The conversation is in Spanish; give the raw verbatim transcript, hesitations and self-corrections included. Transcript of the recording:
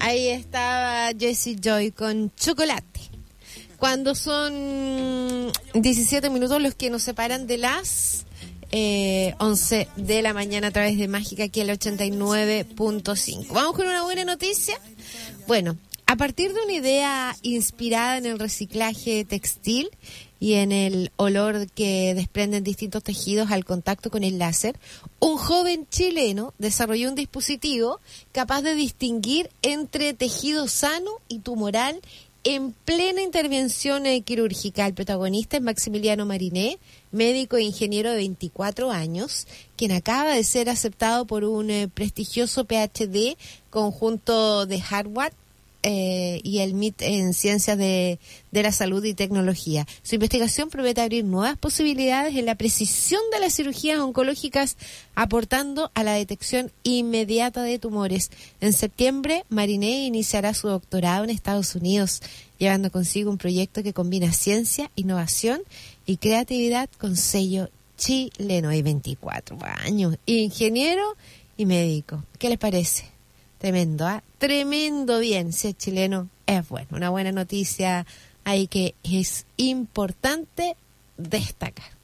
Ahí estaba Jessie Joy con Chocolate. Cuando son diecisiete minutos los que nos separan de las eh, once de la mañana a través de Mágica, aquí el ochenta y nueve punto cinco. Vamos con una buena noticia. Bueno, a partir de una idea inspirada en el reciclaje textil y en el olor que desprenden distintos tejidos al contacto con el láser, un joven chileno desarrolló un dispositivo capaz de distinguir entre tejido sano y tumoral en plena intervención eh, quirúrgica. El protagonista es Maximiliano Mariné, médico e ingeniero de veinticuatro años, quien acaba de ser aceptado por un eh, prestigioso P H D conjunto de Harvard eh, y el M I T en Ciencias de, de la Salud y Tecnología. Su investigación promete abrir nuevas posibilidades en la precisión de las cirugías oncológicas, aportando a la detección inmediata de tumores. En septiembre, Mariné iniciará su doctorado en Estados Unidos, llevando consigo un proyecto que combina ciencia, innovación y creatividad con sello chileno. Hay veinticuatro años, ingeniero y médico. ¿Qué les parece? Tremendo, ¿ah? ¿eh? Tremendo bien. Si es chileno, es bueno. Una buena noticia ahí que es importante destacar.